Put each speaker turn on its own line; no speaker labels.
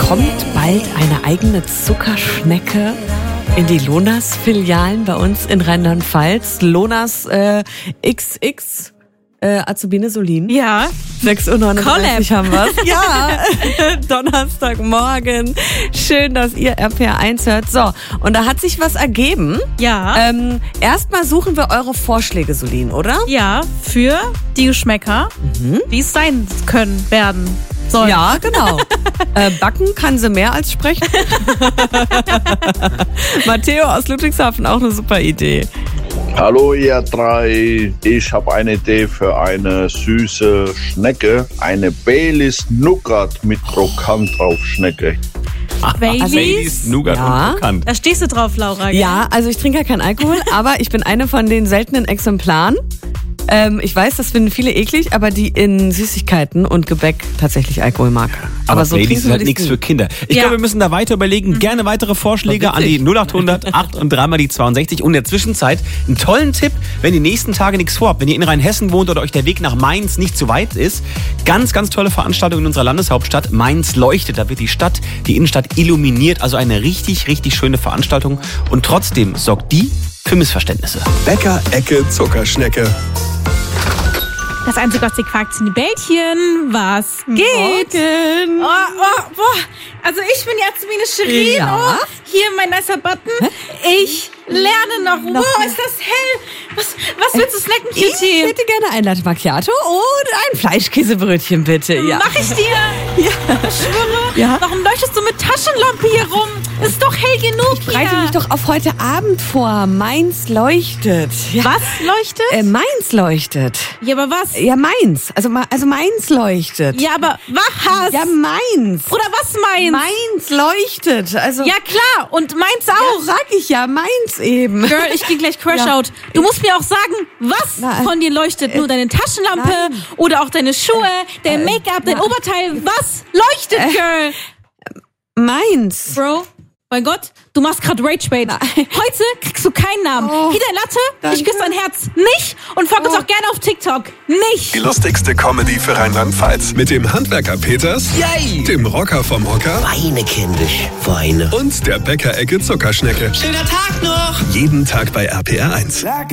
kommt bald eine eigene Zuckerschnecke in die Lonas-Filialen bei uns in Rheinland-Pfalz. Lonas XX Azubine Solin.
Ja.
6:39 Uhr haben wir es. Ja, Donnerstagmorgen. Schön, dass ihr RPR1 hört. So, und da hat sich was ergeben.
Ja.
Erstmal suchen wir eure Vorschläge, Solin, oder?
Ja, für die Geschmäcker, wie es sein werden soll.
Ja, genau. Backen kann sie mehr als sprechen. Matteo aus Ludwigshafen, auch eine super Idee.
Hallo ihr drei, ich habe eine Idee für eine süße Schnecke, eine Baileys Nougat mit Krokant drauf Schnecke.
Baileys
Nougat
Ja.
und Krokant.
Da stehst du drauf, Laura. gell?
Ja, also ich trinke ja keinen Alkohol, aber ich bin eine von den seltenen Exemplaren. Ich weiß, das finden viele eklig, aber die in Süßigkeiten und Gebäck tatsächlich Alkohol mag.
Aber
so
Baileys
trinken
ist
wir
halt
das
nichts
nie.
für Kinder. Ich glaube, wir müssen da weiter überlegen. Gerne weitere Vorschläge an die 0800 8 und 3 mal die 62. Und in der Zwischenzeit einen tollen Tipp, wenn ihr die nächsten Tage nichts vorhabt. Wenn ihr in Rheinhessen wohnt oder euch der Weg nach Mainz nicht zu weit ist. Ganz, ganz tolle Veranstaltung in unserer Landeshauptstadt. Mainz leuchtet. Da wird die Innenstadt illuminiert. Also eine richtig, richtig schöne Veranstaltung. Und trotzdem sorgt die für Missverständnisse.
Bäcker-Ecke Zuckerschnecke.
Das einzige, was ihr quakt, sind die Bällchen. Was geht?
Morgen.
Boah. Also ich bin die Azubine Shirin.
Ja.
Oh, hier mein nicer Button. Ich lerne noch. Wow, ist das hell. Was willst du snacken,
Ich
Cutie?
hätte gerne ein Latte Macchiato und ein Fleischkäsebrötchen, bitte. Ja.
Mach ich dir.
Ja.
Ich schwöre.
Ja.
Warum leuchtest du mit Taschenlampe hier rum? Ist doch hell genug
Ich bereite
hier.
mich doch auf heute Abend vor. Mainz leuchtet. Ja.
Was leuchtet?
Mainz leuchtet.
Ja, aber was?
Ja, Mainz. Also Mainz leuchtet.
Ja, aber was?
Ja, Mainz.
Oder was Mainz?
Mainz leuchtet. Also
Ja, klar. Und Mainz auch.
ja, sag ich ja, Mainz eben.
Girl, ich geh gleich Crash-Out. Du musst mir auch sagen, was
Nein.
von dir leuchtet. Nur deine Taschenlampe
Nein.
oder auch deine Schuhe, dein Make-up, dein Oberteil. Was leuchtet, Girl?
Mainz.
Bro, mein Gott, du machst grad Rage-Bait. Heute kriegst du keinen Namen.
Oh,
Hier dein Latte,
danke.
ich küsse dein Herz nicht und folg uns auch gerne auf TikTok. Nicht.
Die lustigste Comedy für Rheinland-Pfalz. Mit dem Handwerker Peters, dem Rocker vom Hocker
Weine, kindisch, weine.
und der Bäcker-Ecke Zuckerschnecke.
Schöner Tag noch!
Jeden Tag bei RPR1.